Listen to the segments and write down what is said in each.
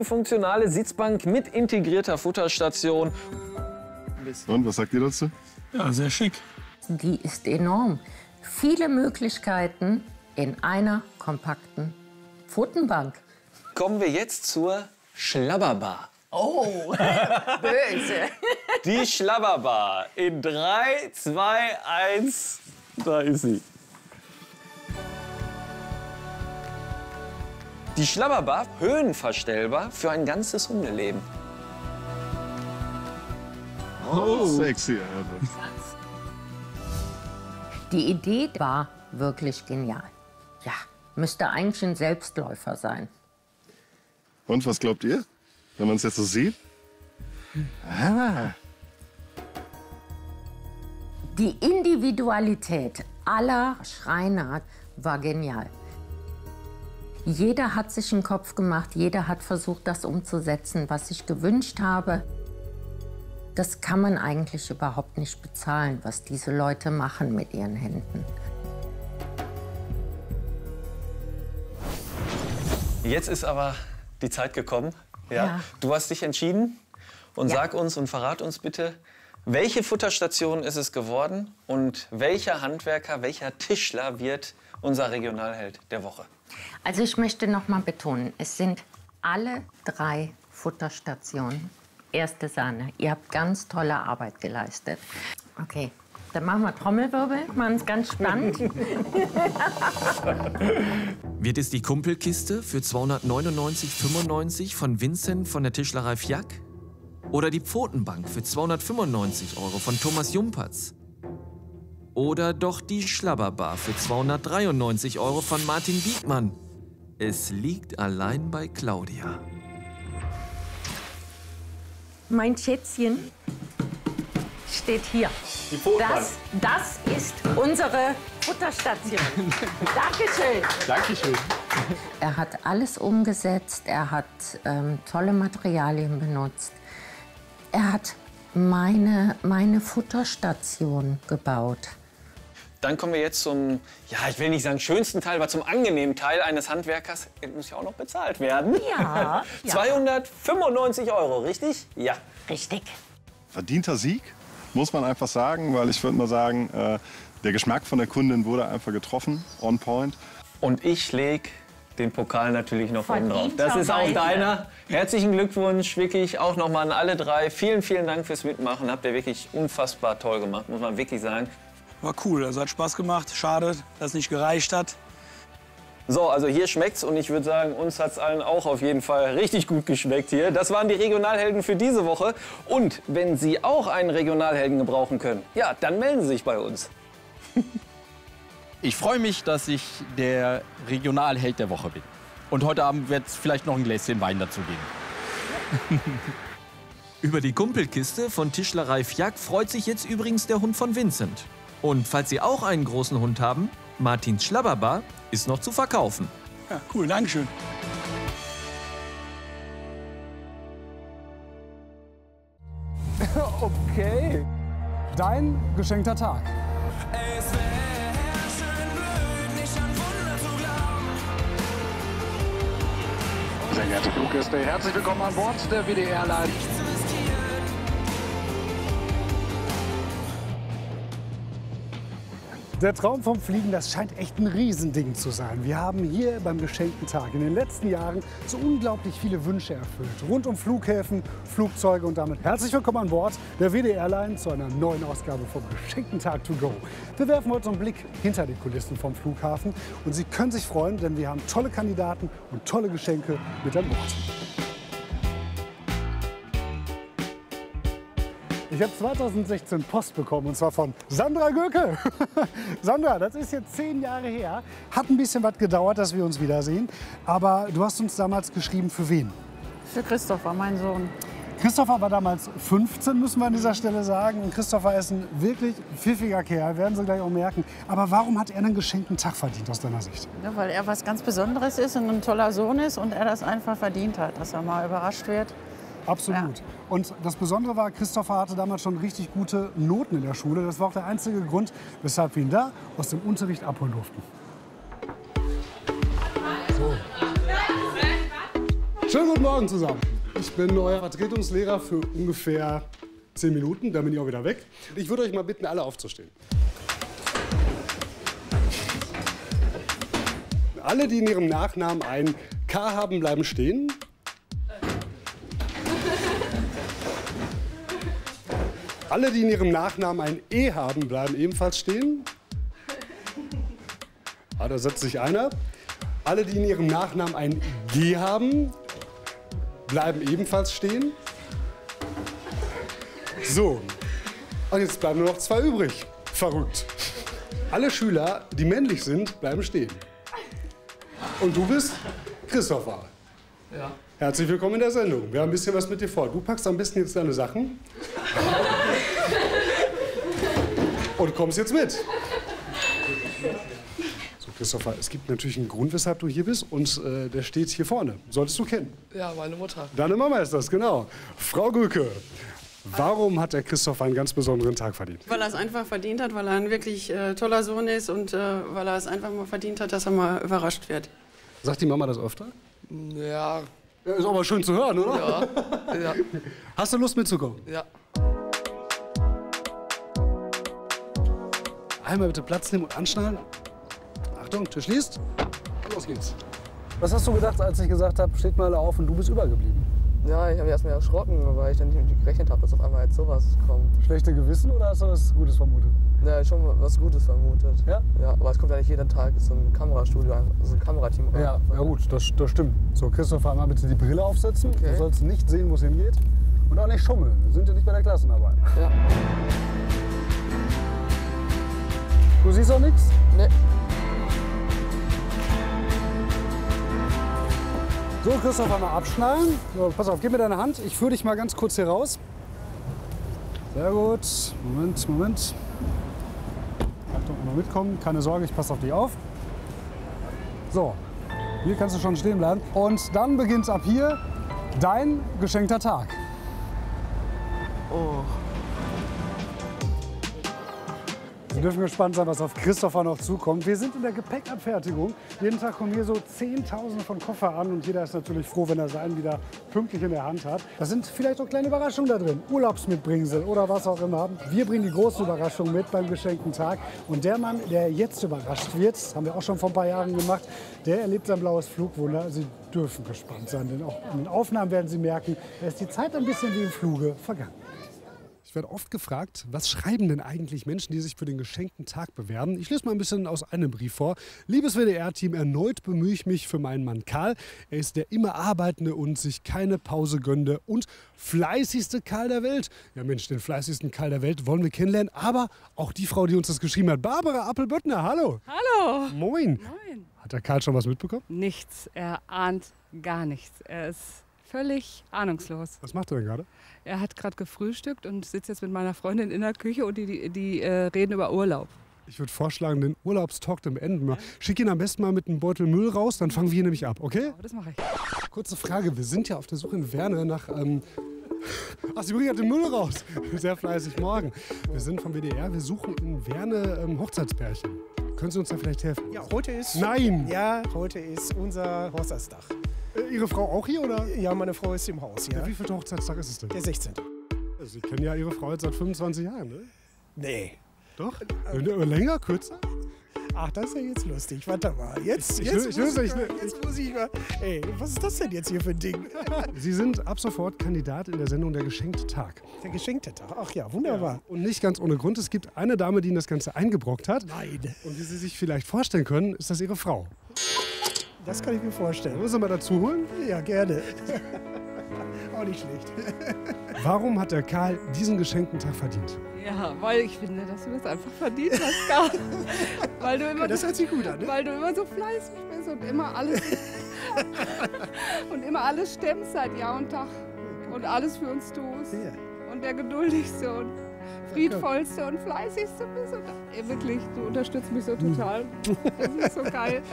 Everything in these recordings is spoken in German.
Funktionale Sitzbank mit integrierter Futterstation. Und was sagt ihr dazu? Ja, sehr schick. Die ist enorm. Viele Möglichkeiten in einer kompakten Pfotenbank. Kommen wir jetzt zur Schlabberbar. Oh, böse. Die Schlabberbar in 3, 2, 1. Da ist sie. Die Schlabberbar, höhenverstellbar für ein ganzes Hundeleben. Oh, sexy. Die Idee war wirklich genial. Ja, müsste eigentlich ein Selbstläufer sein. Und was glaubt ihr, wenn man es jetzt so sieht? Ah. Die Individualität aller Schreiner war genial. Jeder hat sich einen Kopf gemacht, jeder hat versucht, das umzusetzen, was ich gewünscht habe. Das kann man eigentlich überhaupt nicht bezahlen, was diese Leute machen mit ihren Händen. Jetzt ist aber die Zeit gekommen. Ja. Du hast dich entschieden. Und sag uns und verrat uns bitte, welche Futterstation ist es geworden und welcher Handwerker, welcher Tischler wird unser Regionalheld der Woche? Also ich möchte noch mal betonen, es sind alle 3 Futterstationen erste Sahne. Ihr habt ganz tolle Arbeit geleistet. Okay, dann machen wir Trommelwirbel, machen es ganz spannend. Wird es die Kumpelkiste für 299,95 von Vincent von der Tischlerei Fjack? Oder die Pfotenbank für 295 € von Thomas Jumpertz? Oder doch die Schlabberbar für 293 € von Martin Wiedmann? Es liegt allein bei Claudia. Mein Schätzchen steht hier. Die Pfotenbank. Das ist unsere Futterstation. Dankeschön. Dankeschön. Er hat alles umgesetzt, er hat tolle Materialien benutzt. Er hat meine Futterstation gebaut. Dann kommen wir jetzt zum, ja, ich will nicht sagen schönsten Teil, aber zum angenehmen Teil eines Handwerkers. Er muss ja auch noch bezahlt werden. Ja. 295 €, richtig? Ja. Richtig. Verdienter Sieg, muss man einfach sagen, weil ich würde mal sagen, der Geschmack von der Kundin wurde einfach getroffen, on point. Und ich leg den Pokal natürlich noch oben drauf. Das Verdienterweise. ist auch deiner. Herzlichen Glückwunsch, wirklich auch nochmal an alle 3. Vielen, vielen Dank fürs Mitmachen. Habt ihr wirklich unfassbar toll gemacht, muss man wirklich sagen. War cool, also hat Spaß gemacht. Schade, dass es nicht gereicht hat. So, also hier schmeckt's und ich würde sagen, uns hat's allen auch auf jeden Fall richtig gut geschmeckt hier. Das waren die Regionalhelden für diese Woche. Und wenn Sie auch einen Regionalhelden gebrauchen können, ja, dann melden Sie sich bei uns. Ich freue mich, dass ich der Regionalheld der Woche bin. Und heute Abend wird es vielleicht noch ein Gläschen Wein dazu geben. Über die Kumpelkiste von Tischlerei Fjack freut sich jetzt übrigens der Hund von Vincent. Und falls Sie auch einen großen Hund haben, Martins Schlabberbar ist noch zu verkaufen. Ja, cool, Dankeschön. Okay, dein geschenkter Tag. Sehr geehrte Fluggäste, herzlich willkommen an Bord der WDR Airline. Der Traum vom Fliegen, das scheint echt ein Riesending zu sein. Wir haben hier beim geschenkten Tag in den letzten Jahren so unglaublich viele Wünsche erfüllt. Rund um Flughäfen, Flugzeuge und damit herzlich willkommen an Bord der WDR Airline zu einer neuen Ausgabe vom geschenkten Tag to go. Wir werfen heute einen Blick hinter die Kulissen vom Flughafen und Sie können sich freuen, denn wir haben tolle Kandidaten und tolle Geschenke mit an Bord. Ich habe 2016 Post bekommen, und zwar von Sandra Göke. Sandra, das ist jetzt 10 Jahre her. Hat ein bisschen was gedauert, dass wir uns wiedersehen. Aber du hast uns damals geschrieben, für wen? Für Christopher, mein Sohn. Christopher war damals 15, müssen wir an dieser Stelle sagen. Und Christopher ist ein wirklich pfiffiger Kerl, werden Sie gleich auch merken. Aber warum hat er einen geschenkten Tag verdient aus deiner Sicht? Ja, weil er was ganz Besonderes ist und ein toller Sohn ist und er das einfach verdient hat, dass er mal überrascht wird. Absolut. Ja. Und das Besondere war, Christopher hatte damals schon richtig gute Noten in der Schule. Das war auch der einzige Grund, weshalb wir ihn da aus dem Unterricht abholen durften. So. Schönen guten Guten Morgen zusammen. Ich bin euer Vertretungslehrer für ungefähr 10 Minuten, dann bin ich auch wieder weg. Ich würde euch mal bitten, alle aufzustehen. Alle, die in ihrem Nachnamen ein K haben, bleiben stehen. Alle, die in ihrem Nachnamen ein E haben, bleiben ebenfalls stehen. Ah, da setzt sich einer. Alle, die in ihrem Nachnamen ein G haben, bleiben ebenfalls stehen. So, und jetzt bleiben nur noch 2 übrig. Verrückt. Alle Schüler, die männlich sind, bleiben stehen. Und du bist Christopher. Ja. Herzlich willkommen in der Sendung. Wir haben ein bisschen was mit dir vor. Du packst am besten jetzt deine Sachen und kommst jetzt mit. So, Christopher, es gibt natürlich einen Grund, weshalb du hier bist und der steht hier vorne. Solltest du kennen. Ja, meine Mutter. Deine Mama ist das, genau. Frau Gülke, warum hat der Christopher einen ganz besonderen Tag verdient? Weil er es einfach verdient hat, weil er ein wirklich toller Sohn ist und weil er es einfach mal verdient hat, dass er mal überrascht wird. Sagt die Mama das öfter? Ja. Ja, ist aber schön zu hören, oder? Ja. Ja. Hast du Lust mitzukommen? Ja. Einmal bitte Platz nehmen und anschnallen. Achtung, Tür schließt. Los geht's. Was hast du gedacht, als ich gesagt habe, steht mal auf und du bist übergeblieben? Ja, ich habe mich erstmal erschrocken, weil ich dann nicht gerechnet habe, dass auf einmal jetzt sowas kommt. Schlechte Gewissen oder hast du was Gutes vermutet? Ja, schon was Gutes vermutet. Ja? Ja, aber es kommt ja nicht jeden Tag so ein Kamerastudio, so ein Kamerateam rein. Ja, ja gut, das stimmt. So, Christopher, mal bitte die Brille aufsetzen. Okay. Du sollst nicht sehen, wo es hingeht. Und auch nicht schummeln. Wir sind ja nicht bei der Klassenarbeit. Ja. Du siehst auch nichts? Nee. So, Christopher, mal abschnallen. So, pass auf, gib mir deine Hand. Ich führe dich mal ganz kurz hier raus. Sehr gut. Moment. Achtung, mal mitkommen. Keine Sorge, ich passe auf dich auf. So, hier kannst du schon stehen bleiben. Und dann beginnt ab hier dein geschenkter Tag. Oh. Wir dürfen gespannt sein, was auf Christopher noch zukommt. Wir sind in der Gepäckabfertigung. Jeden Tag kommen hier so Zehntausende von Koffer an und jeder ist natürlich froh, wenn er seinen wieder pünktlich in der Hand hat. Da sind vielleicht auch kleine Überraschungen da drin, Urlaubsmitbringsel oder was auch immer. Wir bringen die große Überraschung mit beim geschenkten Tag. Und der Mann, der jetzt überrascht wird, das haben wir auch schon vor ein paar Jahren gemacht, der erlebt sein blaues Flugwunder. Sie dürfen gespannt sein, denn auch in den Aufnahmen werden Sie merken, da ist die Zeit ein bisschen wie im Fluge vergangen. Ich werde oft gefragt, was schreiben denn eigentlich Menschen, die sich für den geschenkten Tag bewerben? Ich lese mal ein bisschen aus einem Brief vor. Liebes WDR-Team, erneut bemühe ich mich für meinen Mann Karl. Er ist der immer arbeitende und sich keine Pause gönnende und fleißigste Karl der Welt. Ja Mensch, den fleißigsten Karl der Welt wollen wir kennenlernen. Aber auch die Frau, die uns das geschrieben hat, Barbara Appelböttner, hallo. Hallo. Moin. Moin. Hat der Karl schon was mitbekommen? Nichts. Er ahnt gar nichts. Er ist völlig ahnungslos. Was macht er denn gerade? Er hat gerade gefrühstückt und sitzt jetzt mit meiner Freundin in der Küche und die reden über Urlaub. Ich würde vorschlagen, den Urlaubstalk am Ende. Schick ihn am besten mal mit einem Beutel Müll raus, dann fangen wir hier nämlich ab, okay? Ja, das mache ich. Kurze Frage, wir sind ja auf der Suche in Werne nach... Ach, sie bringen ja den Müll raus. Sehr fleißig, morgen. Wir sind vom WDR, wir suchen in Werne Hochzeitspärchen. Können Sie uns da vielleicht helfen? Ja, heute ist... Nein! Ja, heute ist unser Hochzeitstag. Ihre Frau auch hier, oder? Ja, meine Frau ist im Haus, ja. Wie viel Hochzeitstag ist es denn? Der 16. Sie kennen ja Ihre Frau jetzt seit 25 Jahren, ne? Nee. Doch? Länger, kürzer? Ach, das ist ja jetzt lustig. Warte mal. Jetzt muss ich mal... Ey, was ist das denn jetzt hier für ein Ding? Sie sind ab sofort Kandidat in der Sendung Der geschenkte Tag. Der geschenkte Tag? Ach ja, wunderbar. Ja, und nicht ganz ohne Grund. Es gibt eine Dame, die Ihnen das Ganze eingebrockt hat. Nein. Und wie Sie sich vielleicht vorstellen können, ist das Ihre Frau. Das kann ich mir vorstellen. Wollen Sie mal dazu holen? Ja, gerne. Auch nicht schlecht. Warum hat der Karl diesen geschenkten Tag verdient? Ja, weil ich finde, dass du das einfach verdient hast, Karl. Weil du immer, das hört sich gut an, ne? Weil du immer so fleißig bist und immer alles stemmst seit Jahr und Tag und alles für uns tust. Ja. Und der geduldigste und friedvollste und fleißigste bist. Und wirklich, du unterstützt mich so total. Das ist so geil.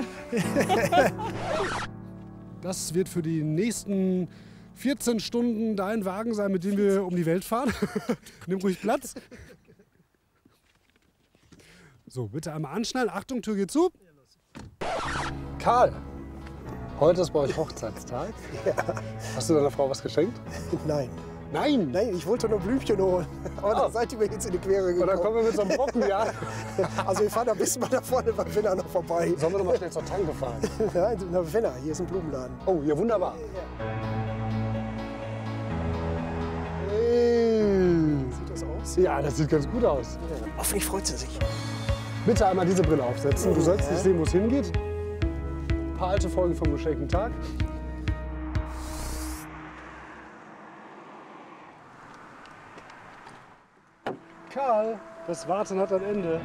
Das wird für die nächsten 14 Stunden dein Wagen sein, mit dem wir um die Welt fahren. Nimm ruhig Platz. So, bitte einmal anschnallen. Achtung, Tür geht zu. Karl, Heute ist bei euch Hochzeitstag. Ja. Hast du deiner Frau was geschenkt? Nein. Nein? Nein, ich wollte nur Blümchen holen. Aber da seid ihr mir jetzt in die Quere gekommen. Oder kommen wir mit so einem Brocken, ja? Also wir fahren ein bisschen mal da vorne beim Finner noch vorbei. Sollen wir noch mal schnell zur Tanke fahren? Nein, na, Finner, hier ist ein Blumenladen. Oh, ja, wunderbar. Sieht das aus? Ja, das sieht ganz gut aus. Ja. Hoffentlich freut sie sich. Bitte einmal diese Brille aufsetzen. Du sollst nicht sehen, wo es hingeht. Ein paar alte Folgen vom geschenkten Tag. Karl, das Warten hat ein Ende.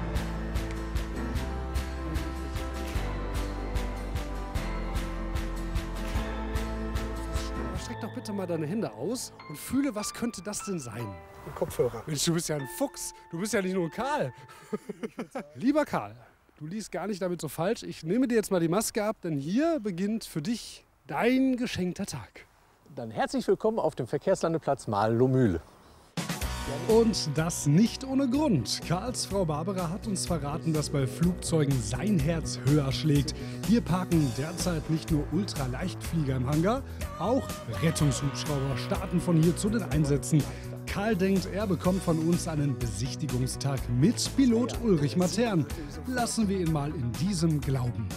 Streck doch bitte mal deine Hände aus und fühle, was könnte das denn sein? Ein Kopfhörer. Mensch, du bist ja ein Fuchs. Du bist ja nicht nur ein Karl. Lieber Karl, du liegst gar nicht damit so falsch. Ich nehme dir jetzt mal die Maske ab, denn hier beginnt für dich dein geschenkter Tag. Dann herzlich willkommen auf dem Verkehrslandeplatz Marl-Lohmühle. Und das nicht ohne Grund. Karls Frau Barbara hat uns verraten, dass bei Flugzeugen sein Herz höher schlägt. Hier parken derzeit nicht nur Ultraleichtflieger im Hangar, auch Rettungshubschrauber starten von hier zu den Einsätzen. Karl denkt, er bekommt von uns einen Besichtigungstag mit Pilot Ulrich Matern. Lassen wir ihn mal in diesem glauben.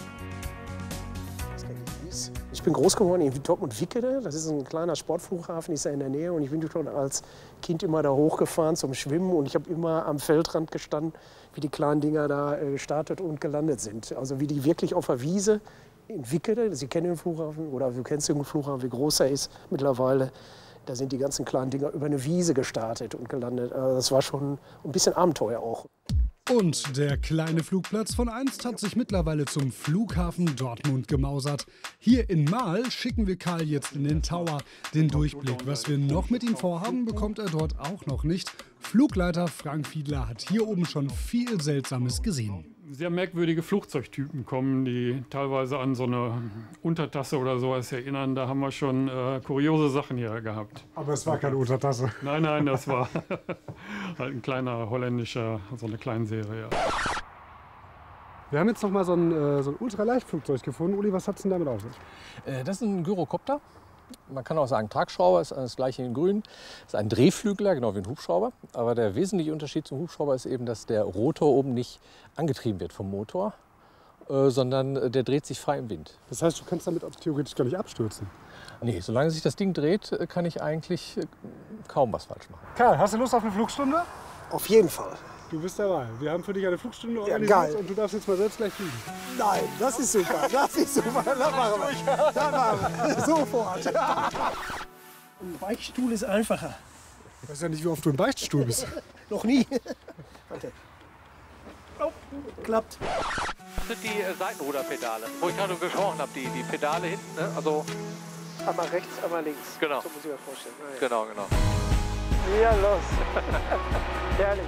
Ich bin groß geworden in Dortmund-Wickede. Das ist ein kleiner Sportflughafen, ist ja in der Nähe. Und ich bin dort als Kind immer da hochgefahren zum Schwimmen. Und ich habe immer am Feldrand gestanden, wie die kleinen Dinger da gestartet und gelandet sind. Also wie die wirklich auf der Wiese in Wickede, Sie kennen den Flughafen oder du kennst den Flughafen, wie groß er ist mittlerweile. Da sind die ganzen kleinen Dinger über eine Wiese gestartet und gelandet. Also das war schon ein bisschen Abenteuer auch. Und der kleine Flugplatz von einst hat sich mittlerweile zum Flughafen Dortmund gemausert. Hier in Marl schicken wir Karl jetzt in den Tower. Den Durchblick, was wir noch mit ihm vorhaben, bekommt er dort auch noch nicht. Flugleiter Frank Fiedler hat hier oben schon viel Seltsames gesehen. Sehr merkwürdige Flugzeugtypen kommen, die teilweise an so eine Untertasse oder sowas erinnern. Da haben wir schon kuriose Sachen hier gehabt. Aber es war keine Untertasse. Nein, das war halt ein kleiner holländischer, so eine Kleinserie. Ja. Wir haben jetzt noch mal so ein Ultraleichtflugzeug gefunden. Uli, was hat es denn damit auf sich? Das ist ein Gyrocopter. Man kann auch sagen Tragschrauber, ist das gleiche in grün. Ist ein Drehflügler, genau wie ein Hubschrauber. Aber der wesentliche Unterschied zum Hubschrauber ist eben, dass der Rotor oben nicht angetrieben wird vom Motor, sondern der dreht sich frei im Wind. Das heißt, du kannst damit auch theoretisch gar nicht abstürzen? Nee, solange sich das Ding dreht, kann ich eigentlich kaum was falsch machen. Karl, hast du Lust auf eine Flugstunde? Auf jeden Fall. Du bist dabei. Wir haben für dich eine Flugstunde organisiert und du darfst jetzt mal selbst gleich fliegen. Nein, das ist super. Das ist super. Das machen wir. Das machen wir. Sofort. Ein Beichtstuhl ist einfacher. Ich weiß ja nicht, wie oft du im Beichtstuhl bist. Noch nie. Warte. Oh, klappt. Das sind die Seitenruderpedale, wo ich gerade gesprochen habe. Die Pedale hinten, ne? Also einmal rechts, einmal links. Genau. So muss ich mir vorstellen. Ja. Genau. Ja, los. Herrlich.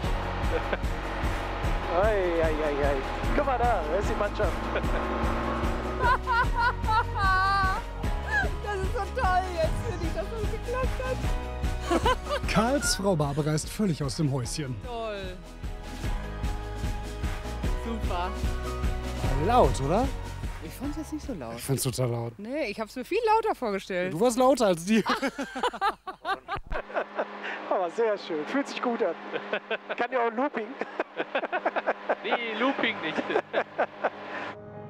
Ei. Guck mal da ist die Mannschaft. Das ist so toll jetzt, finde ich, dass das geklappt hat. Karls Frau Barbara ist völlig aus dem Häuschen. Toll. Super. Laut, oder? Ich fand es jetzt nicht so laut. Ich fand's total laut. Nee, ich habe es mir viel lauter vorgestellt. Du warst lauter als die. Aber sehr schön. Fühlt sich gut an. Kann ja auch Looping. Nee, Looping nicht.